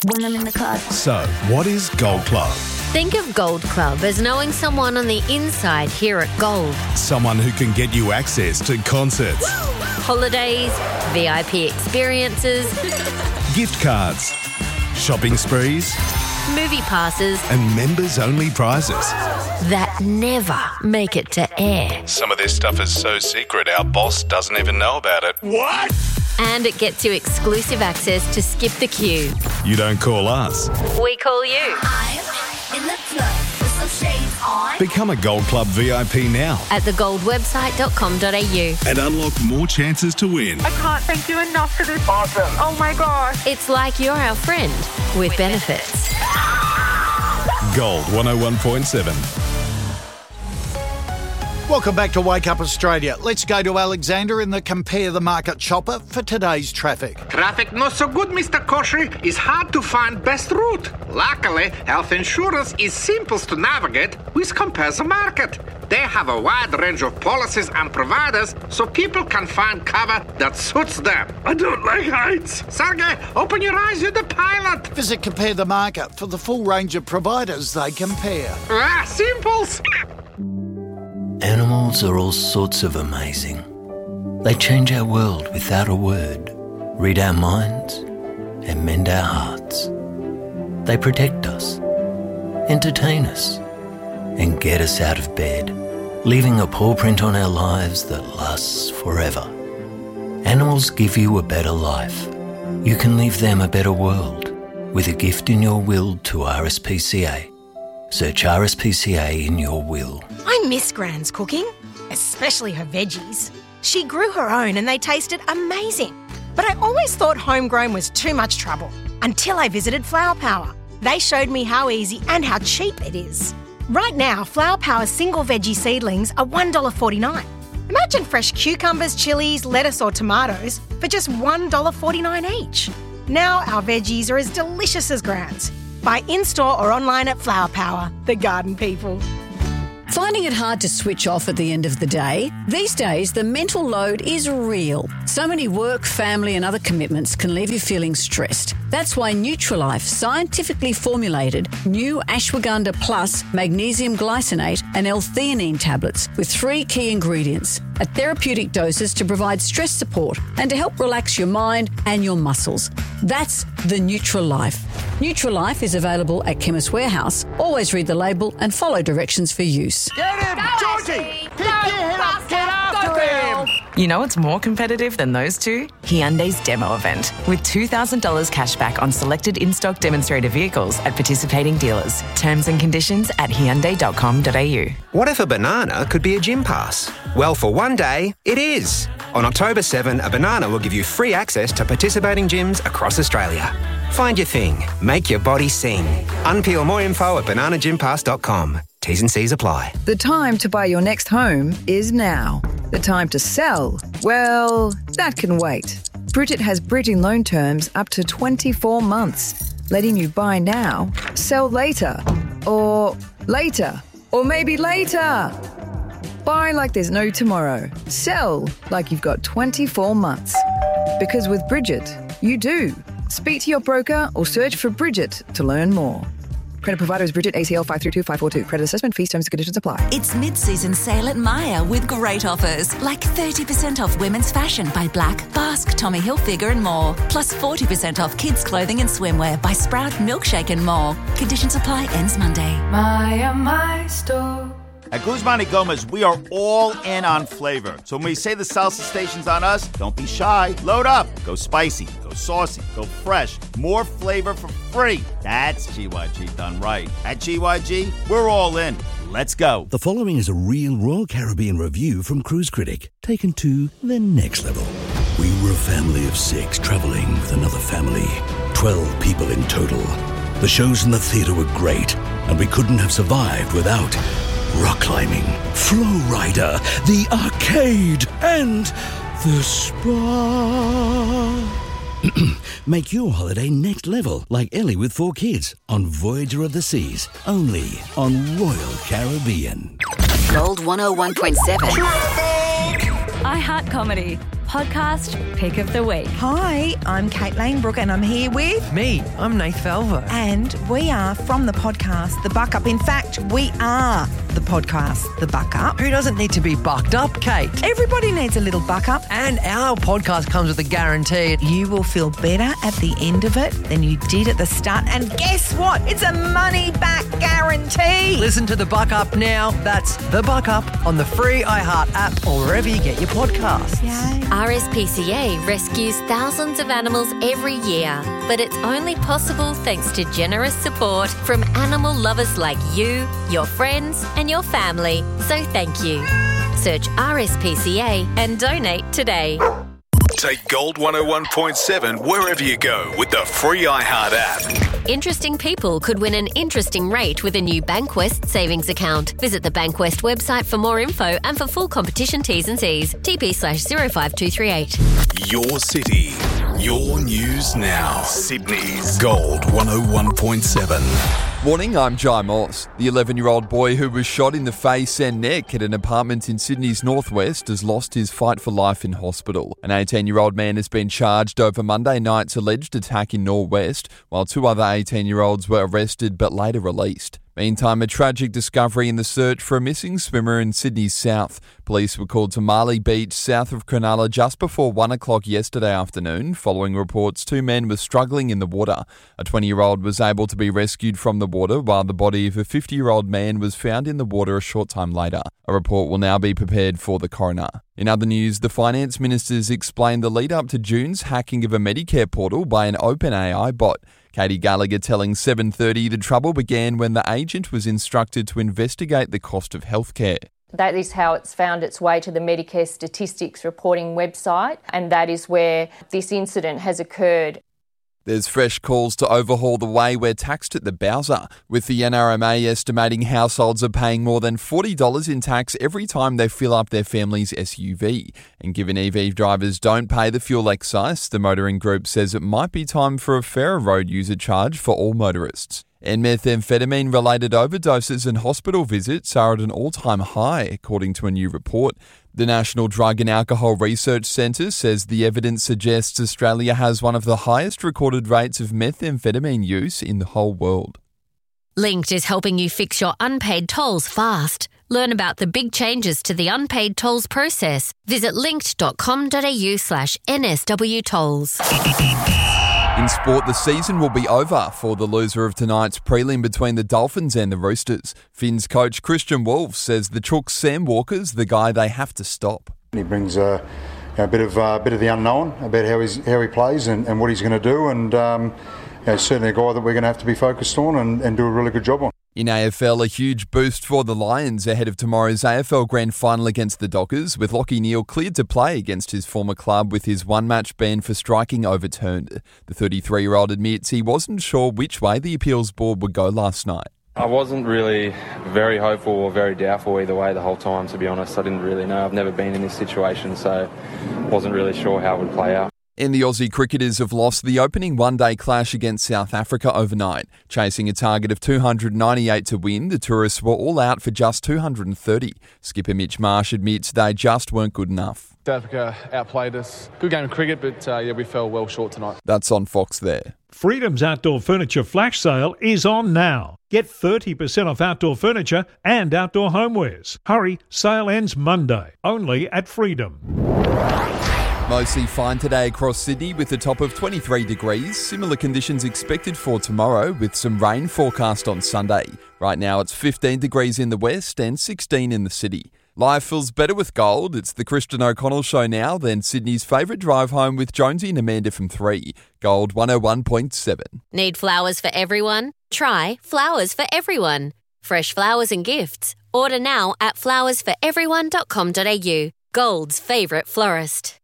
when I'm in the car. So, what is Gold Club? Think of Gold Club as knowing someone on the inside here at Gold. Someone who can get you access to concerts, Holidays, VIP experiences, gift cards, shopping sprees, movie passes and members-only prizes. that never make it to air. Some of this stuff is so secret our boss doesn't even know about it. What? And it gets you exclusive access to skip the queue. You don't call us. We call you. I'm in the club with some shades on. Become a Gold Club VIP now At thegoldwebsite.com.au. and unlock more chances to win. I can't thank you enough for this. Awesome. Oh my gosh. It's like you're our friend with benefits. Gold 101.7. Welcome back to Wake Up Australia. Let's go to Alexander in the Compare the Market chopper for today's traffic. Traffic not so good, Mr. Koshy. It's hard to find best route. Luckily, health insurance is simple to navigate with Compare the Market. They have a wide range of policies and providers so people can find cover that suits them. I don't like heights. Sergey, open your eyes, you're the pilot. Visit Compare the Market for the full range of providers they compare. Simples. Animals are all sorts of amazing. They change our world without a word, read our minds, and mend our hearts. They protect us, entertain us, and get us out of bed, leaving a paw print on our lives that lasts forever. Animals give you a better life. You can leave them a better world with a gift in your will to RSPCA. Search RSPCA in your will. I miss Gran's cooking, especially her veggies. She grew her own and they tasted amazing. But I always thought homegrown was too much trouble until I visited Flower Power. They showed me how easy and how cheap it is. Right now, Flower Power single veggie seedlings are $1.49. Imagine fresh cucumbers, chilies, lettuce or tomatoes for just $1.49 each. Now our veggies are as delicious as Gran's. Buy in-store or online at Flower Power, the garden people. Finding it hard to switch off at the end of the day? These days, the mental load is real. So many work, family and other commitments can leave you feeling stressed. That's why Nutrilife scientifically formulated new Ashwagandha Plus magnesium glycinate and L-theanine tablets with 3 key ingredients at therapeutic doses to provide stress support and to help relax your mind and your muscles. That's the Nutrilife. Nutrilife is available at Chemist Warehouse. Always read the label and follow directions for use. Get him, Georgie! Pick your head up, get after him! You know what's more competitive than those two? Hyundai's demo event, with $2,000 cash back on selected in-stock demonstrator vehicles at participating dealers. Terms and conditions at Hyundai.com.au. What if a banana could be a gym pass? Well, for one day, it is. On October 7, a banana will give you free access to participating gyms across Australia. Find your thing. Make your body sing. Unpeel more info at bananagympass.com. T's and C's apply. The time to buy your next home is now. The time to sell, well, that can wait. Bridget has bridging loan terms up to 24 months, letting you buy now, sell later, or maybe later. Buy like there's no tomorrow. Sell like you've got 24 months. Because with Bridget, you do. Speak to your broker or search for Bridget to learn more. Credit provider is Bridget, ACL 532542. Credit assessment fees, terms and conditions apply. It's mid-season sale at Myer with great offers, like 30% off women's fashion by Black, Basque, Tommy Hilfiger and more. Plus 40% off kids' clothing and swimwear by Sprout, Milkshake and more. Conditions apply, ends Monday. Myer, my store. At Guzman y Gomez, we are all in on flavor. So when we say the salsa station's on us, don't be shy. Load up. Go spicy, go saucy, go fresh. More flavor for free. That's GYG done right. At GYG, we're all in. Let's go. The following is a real Royal Caribbean review from Cruise Critic, taken to the next level. We were a family of 6 traveling with another family. 12 people in total. The shows in the theater were great, and we couldn't have survived without rock climbing, Flow Rider, the arcade, and the spa. Make your holiday next level, like Ellie with 4 kids, on Voyager of the Seas, only on Royal Caribbean. Gold 101.7. I Heart Comedy. podcast pick of the week. Hi, I'm Kate Lanebrook and I'm here with... Me, I'm Nath Falvo. And we are from the podcast The Buck Up. In fact, we are the podcast The Buck Up. Who doesn't need to be bucked up, Kate? Everybody needs a little buck up. And our podcast comes with a guarantee. You will feel better at the end of it than you did at the start. And guess what? It's a money-back guarantee. Listen to The Buck Up now. That's The Buck Up on the free iHeart app or wherever you get your podcasts. Yay. RSPCA rescues thousands of animals every year, but it's only possible thanks to generous support from animal lovers like you, your friends, and your family. So thank you. Search RSPCA and donate today. Take Gold 101.7 wherever you go with the free iHeart app. Interesting people could win an interesting rate with a new Bankwest savings account. Visit the Bankwest website for more info and for full competition T's and C's. TP/05238. Your city, your news now. Sydney's Gold 101.7. Morning, I'm Jai Moss. The 11-year-old boy who was shot in the face and neck at an apartment in Sydney's northwest has lost his fight for life in hospital. An 18-year-old man has been charged over Monday night's alleged attack in Norwest, while two other 18-year-olds were arrested but later released. Meantime, a tragic discovery in the search for a missing swimmer in Sydney's south. Police were called to Marley Beach, south of Cronulla, just before 1 o'clock yesterday afternoon, following reports two men were struggling in the water. A 20-year-old was able to be rescued from the water, while the body of a 50-year-old man was found in the water a short time later. A report will now be prepared for the coroner. In other news, the finance ministers explained the lead-up to June's hacking of a Medicare portal by an OpenAI bot. Katie Gallagher telling 7:30 the trouble began when the agent was instructed to investigate the cost of healthcare. That is how it's found its way to the Medicare Statistics reporting website, and that is where this incident has occurred. There's fresh calls to overhaul the way we're taxed at the Bowser, with the NRMA estimating households are paying more than $40 in tax every time they fill up their family's SUV. And given EV drivers don't pay the fuel excise, the motoring group says it might be time for a fairer road user charge for all motorists. And methamphetamine-related overdoses and hospital visits are at an all-time high, according to a new report. The National Drug and Alcohol Research Centre says the evidence suggests Australia has one of the highest recorded rates of methamphetamine use in the whole world. Linked is helping you fix your unpaid tolls fast. Learn about the big changes to the unpaid tolls process. Visit linked.com.au/NSW tolls. In sport, the season will be over for the loser of tonight's prelim between the Dolphins and the Roosters. Finns coach Christian Wolf says the Chooks Sam Walker's the guy they have to stop. He brings a bit of the unknown about how he plays and what he's going to do, and certainly a guy that we're going to have to be focused on and do a really good job on. In AFL, a huge boost for the Lions ahead of tomorrow's AFL Grand Final against the Dockers, with Lachie Neale cleared to play against his former club with his one-match ban for striking overturned. The 33-year-old admits he wasn't sure which way the appeals board would go last night. I wasn't really very hopeful or very doubtful either way the whole time, to be honest. I didn't really know. I've never been in this situation, so wasn't really sure how it would play out. And the Aussie cricketers have lost the opening one-day clash against South Africa overnight. Chasing a target of 298 to win, the tourists were all out for just 230. Skipper Mitch Marsh admits they just weren't good enough. South Africa outplayed us. Good game of cricket, but we fell well short tonight. That's on Fox there. Freedom's Outdoor Furniture Flash Sale is on now. Get 30% off outdoor furniture and outdoor homewares. Hurry, sale ends Monday, only at Freedom. Mostly fine today across Sydney with a top of 23 degrees. Similar conditions expected for tomorrow with some rain forecast on Sunday. Right now it's 15 degrees in the west and 16 in the city. Life feels better with gold. It's the Christian O'Connell Show now, then Sydney's favourite drive home with Jonesy and Amanda from 3. Gold 101.7. Need flowers for everyone? Try Flowers for Everyone. Fresh flowers and gifts. Order now at flowersforeveryone.com.au. Gold's favourite florist.